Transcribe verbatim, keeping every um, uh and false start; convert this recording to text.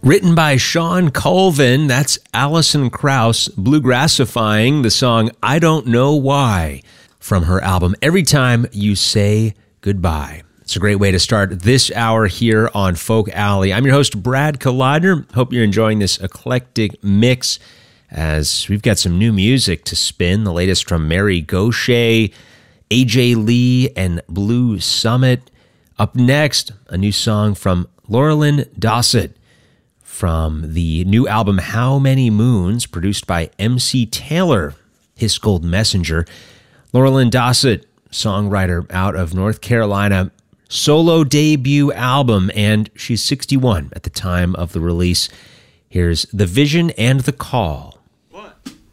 Written by Sean Colvin, that's Alison Krauss bluegrassifying the song I Don't Know Why from her album Every Time You Say Goodbye. It's a great way to start this hour here on Folk Alley. I'm your host, Brad Collidner. Hope you're enjoying this eclectic mix as we've got some new music to spin. The latest from Mary Gauthier, A J Lee, and Blue Summit. Up next, a new song from Laurelyn Dossett from the new album How Many Moons, produced by M C Taylor, His Gold Messenger. Laurelyn Dossett, songwriter out of North Carolina, solo debut album, and she's sixty-one at the time of the release. Here's The Vision and the Call.